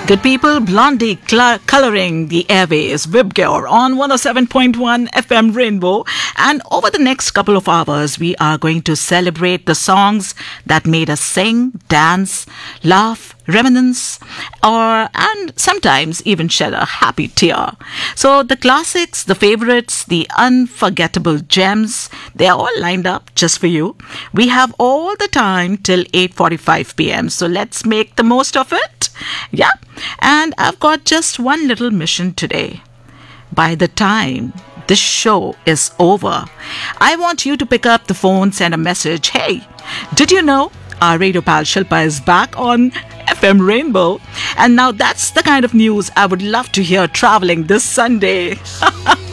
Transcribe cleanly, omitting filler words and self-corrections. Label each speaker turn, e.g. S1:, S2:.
S1: Good people, Blondie coloring the airways, Vibgyor on 107.1 FM Rainbow. And over the next couple of hours, we are going to celebrate the songs that made us sing, dance, laugh, reminisce, and sometimes even shed a happy tear. So the classics, the favorites, the unforgettable gems, they are all lined up just for you. We have all the time till 8:45 p.m. So let's make the most of it. Yeah. And I've got just one little mission today. By the time this show is over, I want you to pick up the phone, send a message. Hey, did you know our radio pal Shilpa is back on FM Rainbow? And now that's the kind of news I would love to hear traveling this Sunday.